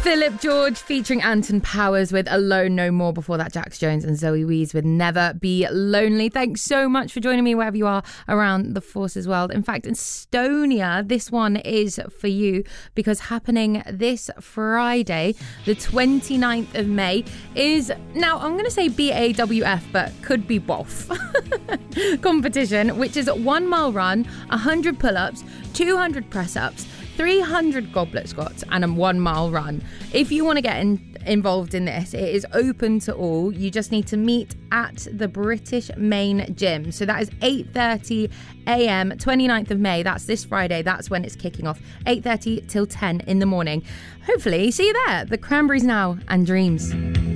Philip George featuring Anton Powers with Alone No More. Before that, Jax Jones and Zoe Wees with Never Be Lonely. Thanks so much for joining me wherever you are around the Forces world. In fact, Estonia, this one is for you because happening this Friday, the 29th of May, is, now I'm going to say BAWF, but could be BOF competition, which is a 1 mile run, 100 pull-ups, 200 press-ups, 300 goblet squats and a 1 mile run. If you want to get involved in this, it is open to all. You just need to meet at the British Main Gym. So that is 8:30 a.m. 29th of May. That's this Friday. That's when it's kicking off. 8:30 till 10 in the morning. Hopefully see you there. The Cranberries Now and Dreams.